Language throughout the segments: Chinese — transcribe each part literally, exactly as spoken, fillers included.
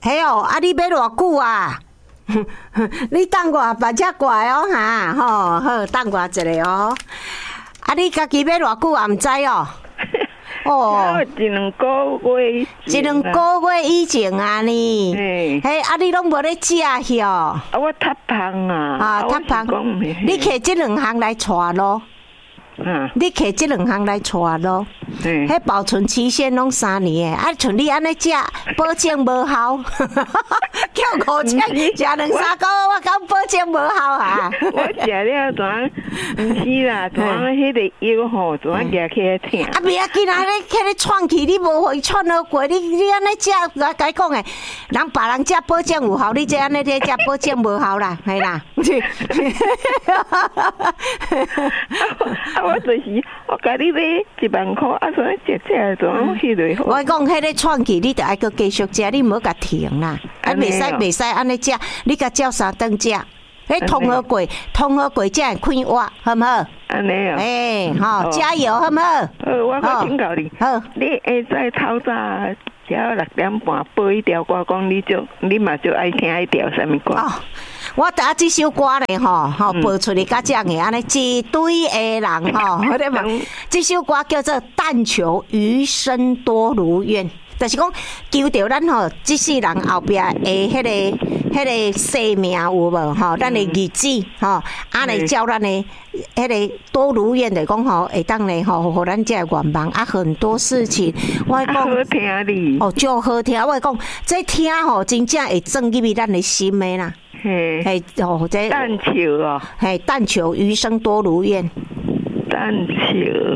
嘿哦，啊，你要偌久啊？你等我把车过来哦，哈，吼，好，等我一下哦。啊，你家己要偌久也毋知哦。哦， 一两个月， 一两个月以前啊呢。嘿，啊，你拢无咧食去哦。 啊，我太胖啊。 啊，太胖。你摕这两项来带咯。嗯，你摕这两项来带咯。嗯，迄保存期限拢三年诶，啊，像你安尼食，保证无效，叫五千，食两三个，我讲保证无效啊！ 我食了怎？毋是啦，怎迄个药吼，怎夹起疼？ 啊，袂要紧啊，你起咧喘气，你无互伊喘好过，你你安尼食，我甲你讲诶，人别人食保证有效，你这安尼咧食保证无效啦，系啦。 啊，我就是我甲你买一万块。啊，所以食食怎样去落？ 我讲，迄个喘气，你着爱搁继续食，你唔好甲停啦。啊，袂使袂使安尼食，你甲照三顿食。迄通好过，通好过才会开活，好唔好？ 安尼啊。 诶，吼，加油，好唔好？ 好，我我请教你。好，你下早透早食六点半播一条歌，讲你就你嘛就爱听迄条什么歌？哦， 我打这首歌咧，吼，吼播出嚟，甲这样嘅，安尼一堆的人，吼，我哋问，这首歌叫做《但求余生多如愿》，就是讲求着咱吼，这世人后壁诶，迄个。迄个生命有无吼？咱的日子吼，安尼照咱的迄个多如愿的讲吼，会当咧吼，互咱这愿望啊，很多事情，我讲好听哩， 哦，就好听。我讲这听吼，真正会钻入去咱的心的啦。嘿，嘿，哦，这但求哦， 嘿，但求余生多如愿， 但求。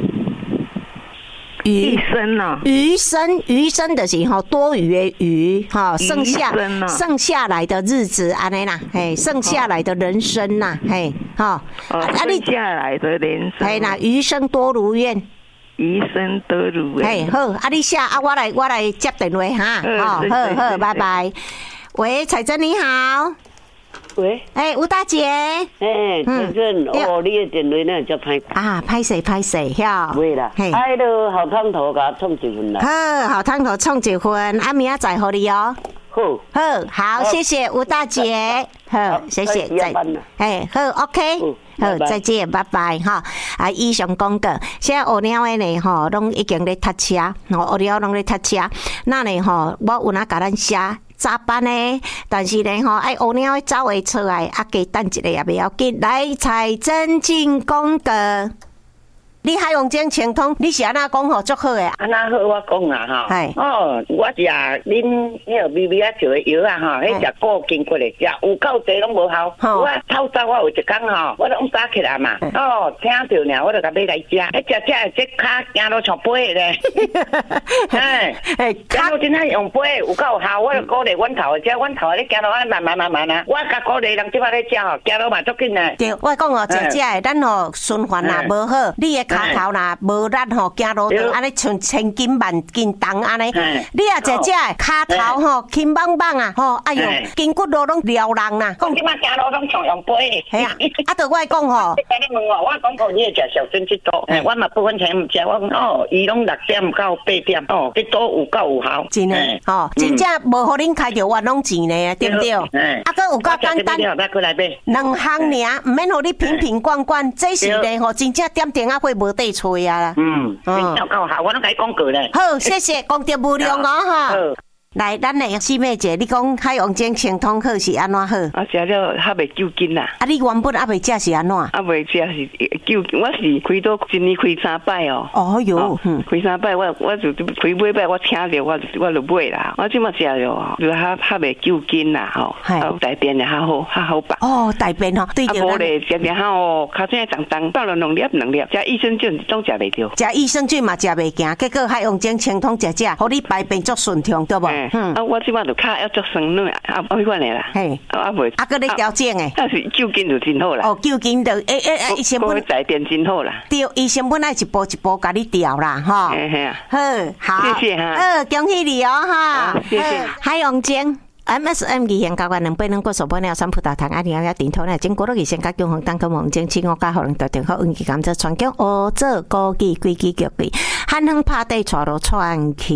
余生啊， 余生余生的是吼多余的余哈，剩下剩下来的日子安尼啦，嘿，剩下来的人生呐，嘿，哈， 啊，你下来的人生， 嘿啦，余生多如愿， 余生多如愿， 嘿，好，啊，你写啊，我来我来接电话哈，好，好好，拜拜。喂，彩珍你好。 喂， 哎，吴大姐，哎， 嗯，真哦，你的电话呢就歹啊，歹势歹势，遐， 喂啦，哎，都好汤头甲创一份啦， 好，好汤头创一份，啊，明仔载互你哦， 好， 好，好，谢谢吴大姐，好，谢谢，再，哎，好 ，OK，好，再见，拜拜，哈，啊，以上讲过，现在学了的呢，吼，拢已经咧读车，吼，学了拢咧读车，那呢，吼，我有哪甲咱写。早班呢，但是呢吼，爱乌鸟走会出来，啊，加等一下也袂要紧。来，彩珍进广告。你海用精清通，你是安那讲吼足好诶？ 安那好，我讲啊哈。 系哦，我食恁迄个微微啊做诶药啊哈，迄食固筋骨诶食，有够济拢无效。我透早我有一工吼，我拢早起来嘛，哦，听着呢，我就甲买来食。迄食食这骹行路像飞咧。哎，行路真系用飞，有够效。我就鼓励阮头诶，只阮头咧行路啊慢慢慢慢啊。我甲鼓励人即摆咧食吼，行路嘛足紧诶。 对，我讲哦，食食诶，咱吼循环也无好，你诶。骹头啦，无力吼，行路就安尼像千斤万斤重安尼。你也食食骹头吼，轻棒棒啊，吼，哎哟，筋骨路拢撩人啦。 讲即摆行路拢像用飞。 系啊，啊，着我讲吼。 你甲你问我，我讲过你会食小珍之多，我嘛不分钱唔食，我讲哦，伊拢六点到八点，哦，这多有够有效。 真诶，吼，真正无互恁开着冤枉钱呢，对不对？啊，佮有够简单，两项尔，唔免互你瓶瓶罐罐，这是咧吼，真正点点啊会。无地吹啊！ 嗯，嗯，够好，我拢甲你讲过咧。 好，谢谢，讲得无量哦哈。来，咱的师妹姐，你讲海王精清通好是安怎好？ 我食了还袂救筋啦。 啊，你原本还袂食是安怎？ 啊，袂食是救，我是开到一年开三摆哦。 哦哟， 开三摆，我我就开每摆我听着我我就买啦。我即马食了，就还还袂救筋啦吼。啊，大便也较好，较好办。 哦，大便吼，对着。啊， 无咧，食食吼，骹真重重，到了两粒两粒，食益生菌总食袂着。 食益生菌嘛食袂行，结果海王精清通食食，互你排便足顺畅，对无？ 嗯，啊，我即摆就骹要足酸软，啊，啊，迄款诶啦，嘿，啊，袂， 啊，搁咧调整诶， 啊是救筋就真好啦， 哦，救筋就诶诶诶，伊成本大便真好啦， 对，伊成本爱一步一步甲你调啦，吼，嘿嘿啊，好，好， 谢谢哈， 好，恭喜你哦，哈， 谢谢， 海王精。M S M 二型教官两百两个手波呢，三葡萄糖阿里阿亚点头呢，经过了二线加强红单个黄精，请我加可能特定好运气感则传叫欧洲高级规矩脚规，汉亨拍地带路串起。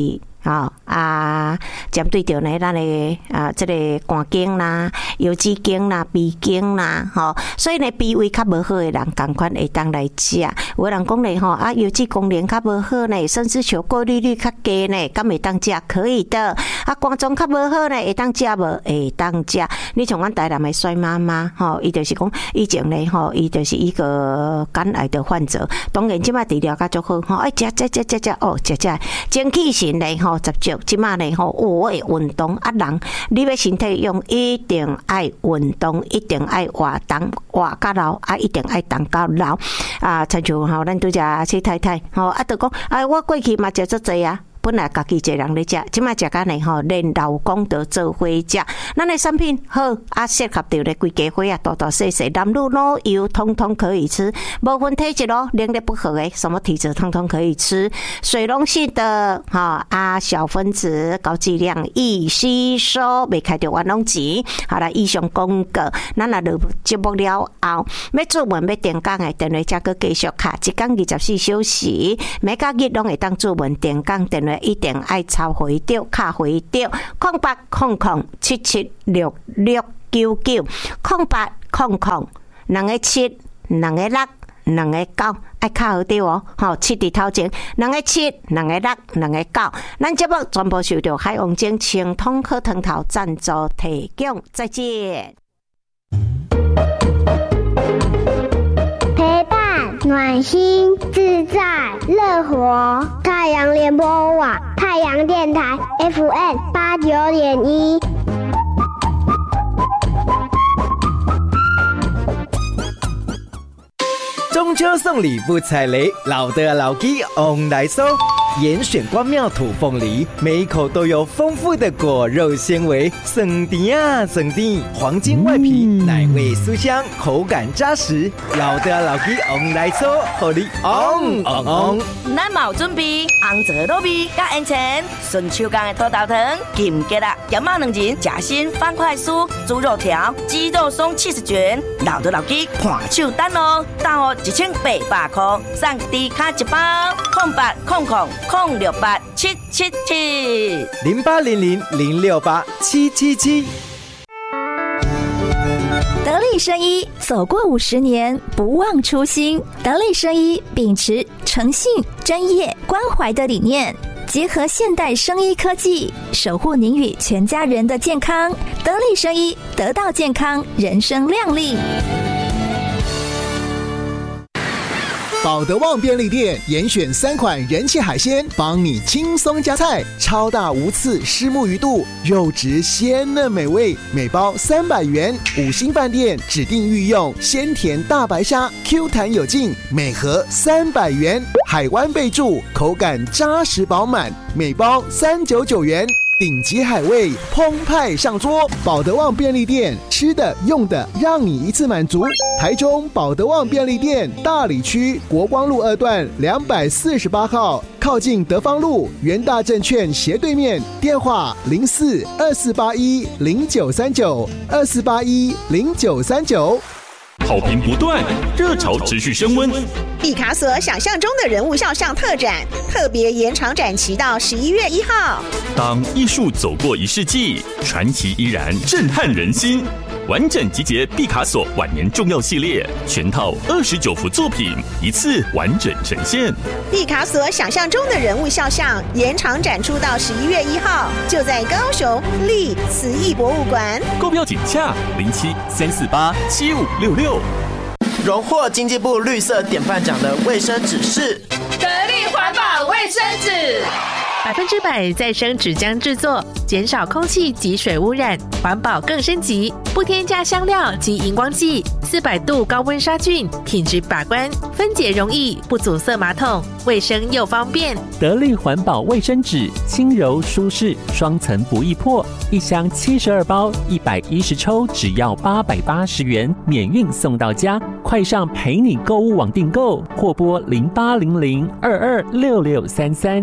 哦啊，针对着呢咱的啊这个肝经啦、油脂经啦、鼻经啦，吼、哦，所以呢脾胃较无好的人，赶快会当来食。有人讲咧吼啊，油脂功能较无好呢，甚至像过滤率较低呢，敢会当食可以的。啊，肝脏较无好呢，会当食无？会当食。你像阮台南的帅妈妈，吼、哦，伊就是讲以前呢，吼、哦，伊就是一个肝癌的患者，当然即摆治疗较足好，吼、哦，哎，食食食食食哦，食食，精气神呢，吼、哦，十足。即摆呢，吼、哦，我会运动啊，人你要身体用，一定爱运动，一定爱活动，活到老啊，一定爱动到老啊，亲像吼，咱拄只谢太太，吼、哦，啊，就讲，哎，我过去嘛食足济啊。本来家己一个人咧食，即摆食甲呢吼，连老公都做伙食。咱的产品好啊，适合着咧规家伙啊，大大细细，男女老幼通通可以吃，无分体质咯，能力不好的，什么体质通通可以吃。水溶性的哈啊，小分子高剂量易吸收，未开着玩弄钱。好啦，以上讲过，咱啊录节目了后，要出门要电工的，电话再搁继续卡，一天二十四小时，每个日拢会当出门电工电话。一定爱抄回掉，卡回掉，空八空空七七六六九九，空八空空两个七，两个六，两个九，爱卡好掉哦。好，七伫头前，两个七，两个六，两个九。咱节目全部受到海王精清通喝汤头赞助提供，再见。 陪伴暖心自在乐活，太阳联播网太阳电台 F M 八九点一。 中秋送礼不踩雷，老的老鸡 on 来收。严选光妙土凤梨，每一口都有丰富的果肉纤维，酸甜啊酸甜，黄金外皮，奶味酥香，口感扎实。老的老鸡 on 来收，互你 on on on。 咱嘛有准备红枣糯米加烟肠，顺手工的土豆汤，金桔啦，咸肉两仁，夹心方块酥，猪肉条，鸡肉松七十卷，老的老鸡看手单哦，单哦一千八百块，送低卡一包，空八空空。空六八七七七零八零零零六八七七七。 得力生医走过五十年，不忘初心。得力生医秉持诚信、专业、关怀的理念，结合现代生医科技，守护您与全家人的健康。得力生医，得到健康，人生亮丽。 保德旺便利店严选三款人气海鲜，帮你轻松夹菜。超大无刺虱目鱼肚，肉质鲜嫩美味，每包三百元。五星饭店指定御用鲜甜大白虾 ，Q 弹有劲，每盒三百元。海湾备注，口感扎实饱满，每包三九九元。顶级海味澎湃上桌，保德旺便利店，吃的用的让你一次满足。台中保德旺便利店大里区国光路二段两百四十八号，靠近德芳路元大证券斜对面，电话零四二四八一零九三九二四八一零九三九。 好评不断，热潮持续升温。 毕卡索想象中的人物肖像特展，特别延长展期到十一月一号。 当艺术走过一世纪，传奇依然震撼人心。完整集结毕卡索晚年重要系列，全套二十九幅作品，一次完整呈现。 毕卡索想象中的人物肖像延长展出到十一月一号，就在高雄立慈艺博物馆。 购票请洽零七三四八七五六六。 荣获经济部绿色典范奖的卫生纸是得力环保卫生纸， 百分之百再生纸浆制作，减少空气及水污染，环保更升级，不添加香料及荧光剂，四百度高温杀菌，品质把关，分解容易，不阻塞马桶，卫生又方便。 得力环保卫生纸，轻柔舒适，双层不易破，一箱七十二包，一百一十抽，只要八百八十元，免运送到家。快上陪你购物网订购，或拨零八零零二二六六三三。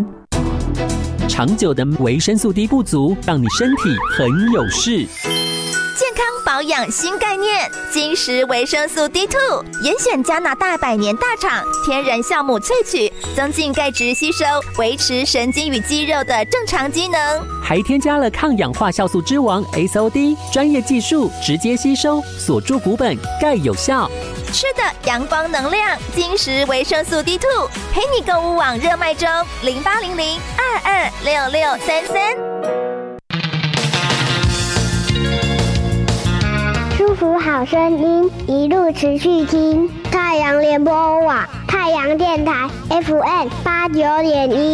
长久的维生素 D 不足，让你身体很有事。 健康保保养新概念，金石维生素 D 二 严选加拿大百年大厂天然酵母萃取，增进钙质吸收，维持神经与肌肉的正常机能， 还添加了抗氧化酵素之王 S O D， 专业技术直接吸收，锁住骨本，钙有效。 吃的阳光能量，金石维生素 D 二 陪你购物网热卖中，零八零零二二六六三三。 舒服好声音，一路持续听太阳联播网、太阳电台 F M 八九点一。